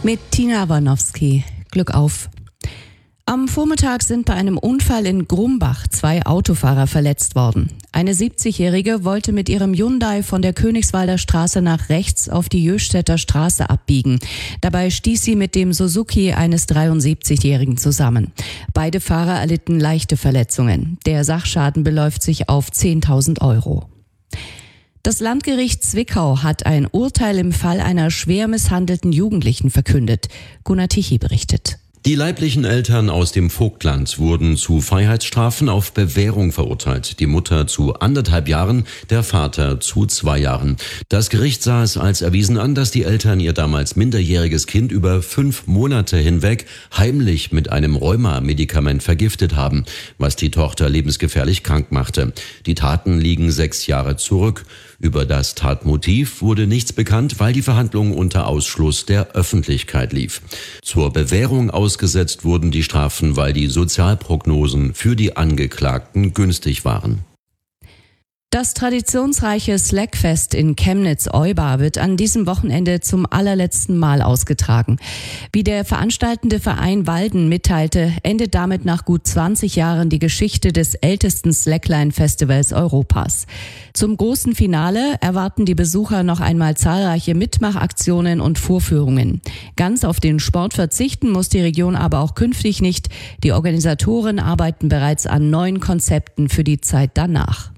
Mit Tina Warnowski. Glück auf. Am Vormittag sind bei einem Unfall in Grumbach 2 Autofahrer verletzt worden. Eine 70-Jährige wollte mit ihrem Hyundai von der Königswalder Straße nach rechts auf die Jöstädter Straße abbiegen. Dabei stieß sie mit dem Suzuki eines 73-Jährigen zusammen. Beide Fahrer erlitten leichte Verletzungen. Der Sachschaden beläuft sich auf 10.000 €. Das Landgericht Zwickau hat ein Urteil im Fall einer schwer misshandelten Jugendlichen verkündet. Gunnar Tichy berichtet. Die leiblichen Eltern aus dem Vogtland wurden zu Freiheitsstrafen auf Bewährung verurteilt. Die Mutter zu 1,5 Jahren, der Vater zu 2 Jahren. Das Gericht sah es als erwiesen an, dass die Eltern ihr damals minderjähriges Kind über 5 Monate hinweg heimlich mit einem Rheuma-Medikament vergiftet haben, was die Tochter lebensgefährlich krank machte. Die Taten liegen 6 Jahre zurück. Über das Tatmotiv wurde nichts bekannt, weil die Verhandlung unter Ausschluss der Öffentlichkeit lief. Zur Bewährung ausgesetzt wurden die Strafen, weil die Sozialprognosen für die Angeklagten günstig waren. Das traditionsreiche Slackfest in Chemnitz-Euba wird an diesem Wochenende zum allerletzten Mal ausgetragen. Wie der veranstaltende Verein Walden mitteilte, endet damit nach gut 20 Jahren die Geschichte des ältesten Slackline-Festivals Europas. Zum großen Finale erwarten die Besucher noch einmal zahlreiche Mitmachaktionen und Vorführungen. Ganz auf den Sport verzichten muss die Region aber auch künftig nicht. Die Organisatoren arbeiten bereits an neuen Konzepten für die Zeit danach.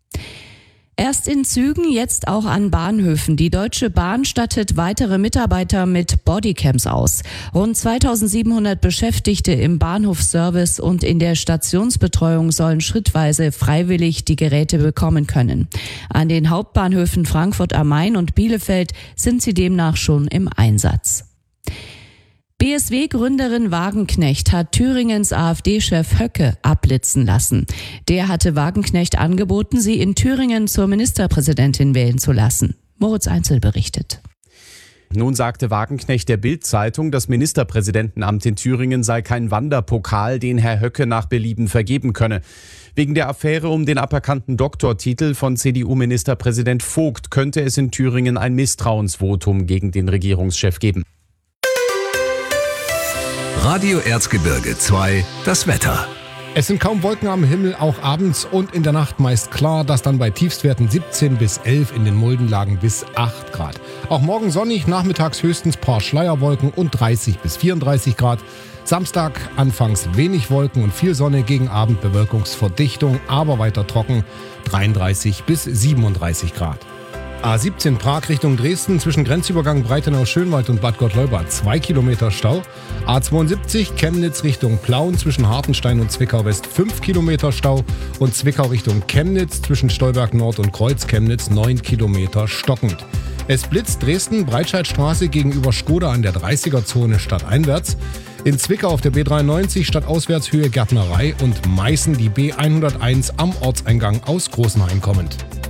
Erst in Zügen, jetzt auch an Bahnhöfen. Die Deutsche Bahn stattet weitere Mitarbeiter mit Bodycams aus. Rund 2700 Beschäftigte im Bahnhofsservice und in der Stationsbetreuung sollen schrittweise freiwillig die Geräte bekommen können. An den Hauptbahnhöfen Frankfurt am Main und Bielefeld sind sie demnach schon im Einsatz. BSW-Gründerin Wagenknecht hat Thüringens AfD-Chef Höcke abblitzen lassen. Der hatte Wagenknecht angeboten, sie in Thüringen zur Ministerpräsidentin wählen zu lassen. Moritz Einzel berichtet. Nun sagte Wagenknecht der Bild-Zeitung, das Ministerpräsidentenamt in Thüringen sei kein Wanderpokal, den Herr Höcke nach Belieben vergeben könne. Wegen der Affäre um den aberkannten Doktortitel von CDU-Ministerpräsident Vogt könnte es in Thüringen ein Misstrauensvotum gegen den Regierungschef geben. Radio Erzgebirge 2, das Wetter. Es sind kaum Wolken am Himmel, auch abends und in der Nacht meist klar, das dann bei Tiefstwerten 17 bis 11, in den Muldenlagen bis 8 Grad. Auch morgen sonnig, nachmittags höchstens paar Schleierwolken und 30 bis 34 Grad. Samstag anfangs wenig Wolken und viel Sonne, gegen Abend Bewölkungsverdichtung, aber weiter trocken, 33 bis 37 Grad. A17 Prag Richtung Dresden, zwischen Grenzübergang Breitenau-Schönwald und Bad Gott-Leubad 2 Kilometer Stau. A72 Chemnitz Richtung Plauen, zwischen Hartenstein und Zwickau West 5 Kilometer Stau. Und Zwickau Richtung Chemnitz, zwischen Stolberg Nord und Kreuz Chemnitz 9 Kilometer stockend. Es blitzt Dresden, Breitscheidstraße gegenüber Škoda an der 30er-Zone stadteinwärts. In Zwickau auf der B93 stadtauswärts Höhe Gärtnerei und Meißen die B101 am Ortseingang aus Großenhain kommend.